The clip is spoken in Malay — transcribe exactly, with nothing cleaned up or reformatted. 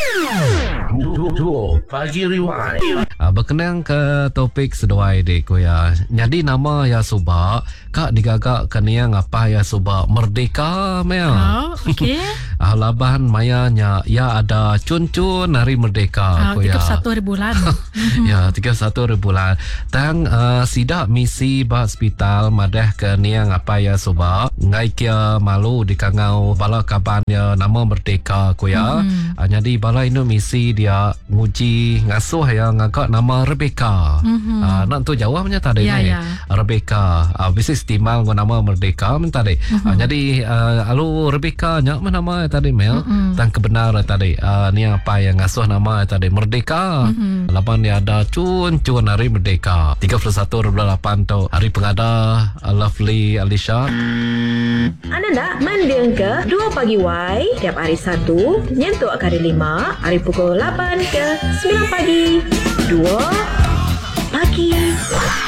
Dua pagi riwai. Uh, berkenaan ke topik seduai dek ko ya. Jadi nama ya subak kak digagak kenia ngapa ya subak merdeka maya. Oh, okey. Ah laban maya nya ya ada cun-cun hari merdeka Ah, ko ya. tiga puluh satu hari bulan. Ya tiga puluh satu hari bulan. Tang uh, sidak misi ba hospital madah kenia ngapa ya subak ngai kia malu di kangau bala kaban ya nama merdeka ko ya. Mm-hmm. Uh, jadi bala ini misi dia nguji ngasuh ya ngagak nama Rebecca. Mm-hmm. Uh, nak tu jawabnya tadi Ya, ni. ya. Rebecca. Uh, bisnis timal ngau nama Merdeka men tadi. Mm-hmm. Uh, jadi uh, alu Rebecca nya mana nama tadi Mel. Mm-hmm. Dan kebenar tadi. Uh, ni apa yang ngasuh nama tadi Merdeka. Mm-hmm. Lapan dia ada cun-cun hari Merdeka. tiga puluh satu lapan tu hari pengada uh, Lovely Alicia. Anda nak mendeng ke dua pagi Y tiap hari Sabtu nyentuk ke hari lima hari pukul lapan ke sembilan pagi. dua pagi